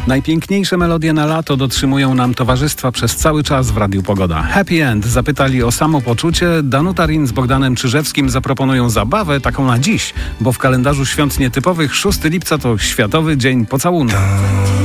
Najpiękniejsze melodie na lato dotrzymują nam towarzystwa przez cały czas w Radiu Pogoda. Happy End zapytali o samopoczucie. Danuta Rin z Bogdanem Czyżewskim zaproponują zabawę taką na dziś, bo w kalendarzu świąt nietypowych 6 lipca to Światowy Dzień Pocałunku.